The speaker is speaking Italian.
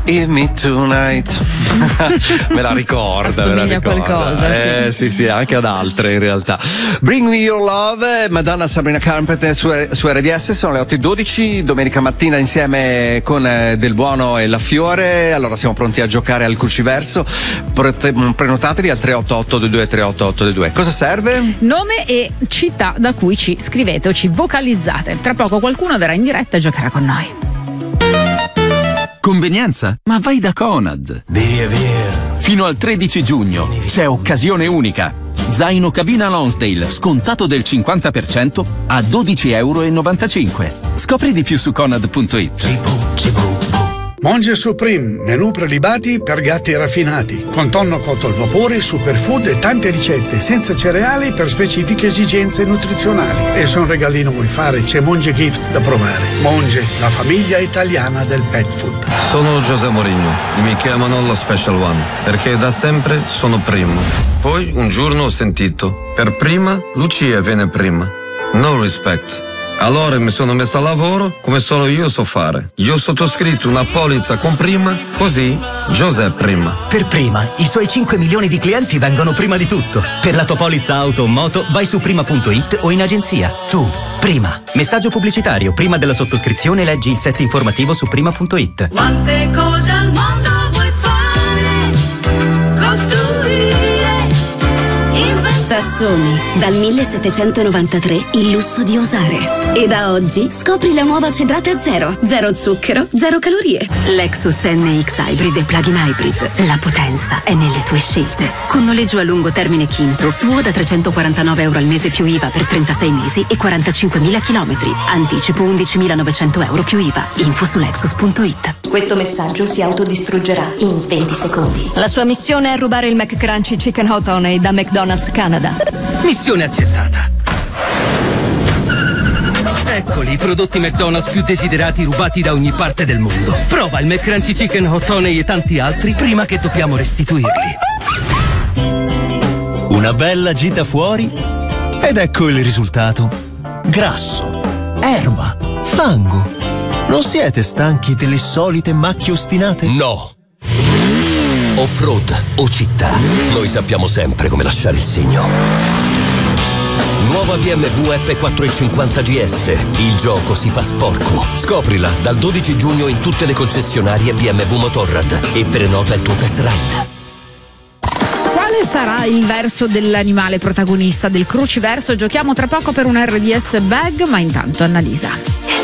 Hear Me Tonight. Me la ricorda. Assomiglia a qualcosa, sì, anche ad altre in realtà. Bring Me Your Love, Madonna Sabrina Carpenter su RDS, sono le 8:12, domenica mattina insieme con Del Buono e La Fiore. Allora siamo pronti a giocare al cruciverso. Prenotatevi al 388-2238-22. Cosa serve? Nome e città da cui ci scrivete o ci vocalizzate. Tra poco qualcuno verrà in diretta e giocherà con noi. Convenienza? Ma vai da Conad. Via. Fino al 13 giugno c'è occasione unica. Zaino cabina Lonsdale scontato del 50% a €12,95. Scopri di più su Conad.it. Monge Supreme, menù prelibati per gatti raffinati, con tonno cotto al vapore, superfood e tante ricette, senza cereali per specifiche esigenze nutrizionali. E se un regalino vuoi fare, c'è Monge Gift da provare. Monge, la famiglia italiana del pet food. Sono José Mourinho e mi chiamano lo Special One, perché da sempre sono primo. Poi un giorno ho sentito, per prima Lucia viene prima. No respect. Allora mi sono messo a lavoro come solo io so fare. Io ho sottoscritto una polizza con prima, così José prima. Per prima, i suoi 5 milioni di clienti vengono prima di tutto. Per la tua polizza auto o moto vai su prima.it o in agenzia. Tu, prima. Messaggio pubblicitario. Prima della sottoscrizione leggi il set informativo su prima.it. Quante cose al mondo vuoi fare? Costruire, inventare. Tassoni, dal 1793 il lusso di osare. E da oggi scopri la nuova Cedrata Zero. Zero zucchero, zero calorie. Lexus NX Hybrid e Plug-in Hybrid. La potenza è nelle tue scelte. Con noleggio a lungo termine Quinto, tuo da €349 al mese più IVA per 36 mesi e 45.000 chilometri. Anticipo €11.900 più IVA. Info su Lexus.it. Questo messaggio si autodistruggerà in 20 secondi. La sua missione è rubare il McCrunchy Chicken Hot Honey da McDonald's Canada. Missione accettata. Eccoli i prodotti McDonald's più desiderati rubati da ogni parte del mondo. Prova il McCrunchy Chicken Hot Honey e tanti altri prima che dobbiamo restituirli. Una bella gita fuori ed ecco il risultato. Grasso, erba, fango. Non siete stanchi delle solite macchie ostinate? No. Off-road o città, noi sappiamo sempre come lasciare il segno. Nuova BMW F450 GS. Il gioco si fa sporco. Scoprila dal 12 giugno in tutte le concessionarie BMW Motorrad e prenota il tuo test ride. Quale sarà il verso dell'animale protagonista del cruciverso? Giochiamo tra poco per un RDS bag, ma intanto Annalisa.